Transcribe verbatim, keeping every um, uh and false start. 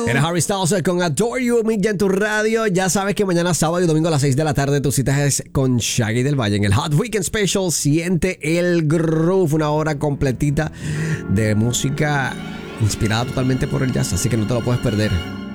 Era Harry Styles con Adore You, ya en tu radio. Ya sabes que mañana sábado y domingo a las seis de la tarde tu cita es con Shaggy del Valle en el Hot Weekend Special. Siente el groove, una hora completita de música inspirada totalmente por el jazz, así que no te lo puedes perder.